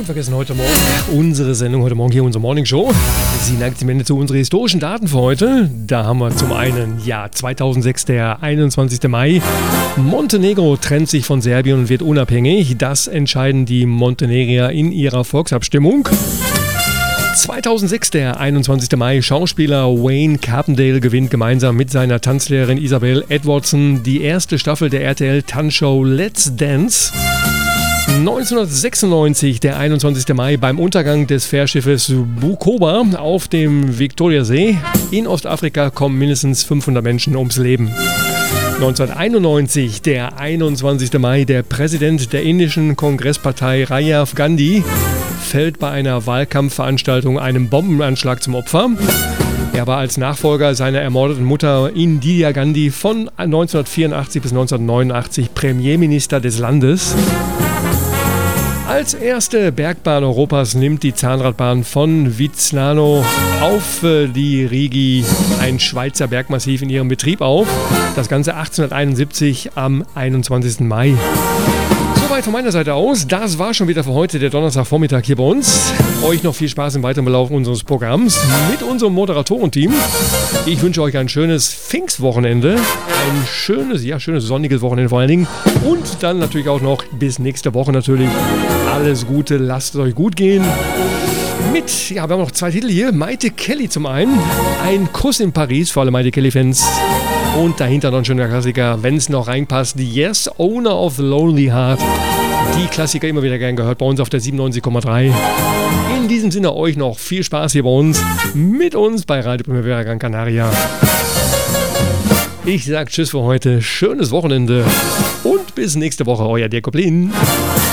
Und vergessen heute Morgen unsere Sendung, heute Morgen hier unsere Morning Show. Sie neigt zum Ende zu unseren historischen Daten für heute. Da haben wir zum einen, 2006, der 21. Mai. Montenegro trennt sich von Serbien und wird unabhängig. Das entscheiden die Montenegrier in ihrer Volksabstimmung. 2006, der 21. Mai, Schauspieler Wayne Carpendale gewinnt gemeinsam mit seiner Tanzlehrerin Isabel Edwardson die erste Staffel der RTL-Tanzshow Let's Dance. 1996, der 21. Mai, beim Untergang des Fährschiffes Bukoba auf dem Viktoriasee in Ostafrika kommen mindestens 500 Menschen ums Leben. 1991, der 21. Mai, der Präsident der indischen Kongresspartei Rajiv Gandhi fällt bei einer Wahlkampfveranstaltung einem Bombenanschlag zum Opfer. Er war als Nachfolger seiner ermordeten Mutter Indira Gandhi von 1984 bis 1989 Premierminister des Landes. Als erste Bergbahn Europas nimmt die Zahnradbahn von Vizzano auf die Rigi ein Schweizer Bergmassiv in ihrem Betrieb auf. Das Ganze 1871 am 21. Mai. Soweit von meiner Seite aus. Das war schon wieder für heute der Donnerstagvormittag hier bei uns. Euch noch viel Spaß im weiteren Verlauf unseres Programms mit unserem Moderatorenteam. Ich wünsche euch ein schönes Pfingstwochenende. Ein schönes sonniges Wochenende vor allen Dingen. Und dann natürlich auch noch bis nächste Woche natürlich. Alles Gute, lasst es euch gut gehen. Wir haben noch zwei Titel hier. Maite Kelly zum einen. Ein Kuss in Paris für alle Maite Kelly-Fans. Und dahinter noch ein schöner Klassiker, wenn es noch reinpasst. Yes, Owner of the Lonely Heart. Die Klassiker immer wieder gern gehört bei uns auf der 97,3. In diesem Sinne euch noch viel Spaß hier bei uns. Mit uns bei Radio Primavera Gran Canaria. Ich sag Tschüss für heute. Schönes Wochenende. Und bis nächste Woche. Euer Dirk Koplin.